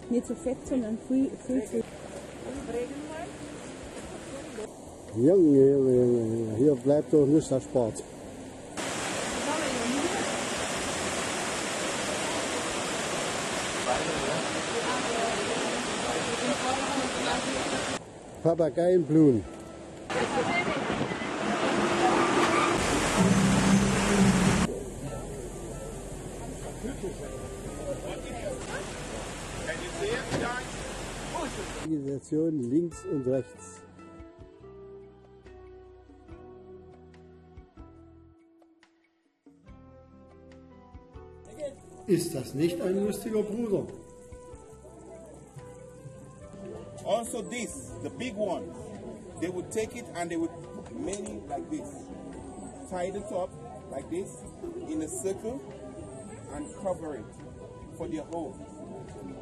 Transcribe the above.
Nicht so fett, sondern viel zu. Junge, hier bleibt doch nichts erspart. Papageienblumen. Vegetation links und rechts. Ist das nicht ein lustiger Bruder? Also this, the big one, they would take it and they would many like this, tie it up like this in a circle and cover it for their home.